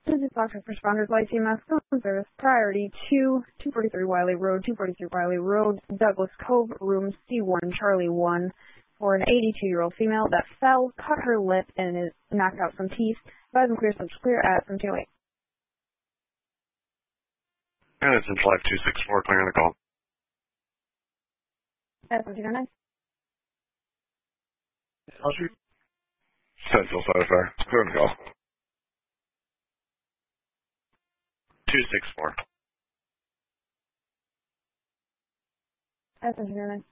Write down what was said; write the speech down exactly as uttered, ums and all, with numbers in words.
This is Fox Responders Light Team S phone service. Priority two, two forty-three Wiley Road, two forty-three Wiley Road, Douglas Cove, room C one, Charlie one, for an eighty-two-year-old female that fell, cut her lip, and is knocked out some teeth. Advise and clear, subject clear at seventeen oh eight. And it's in five two six four, clearing the call. At seventeen oh nine. How's your Central Fire? Clearing the call. two six four. At seventeen oh nine.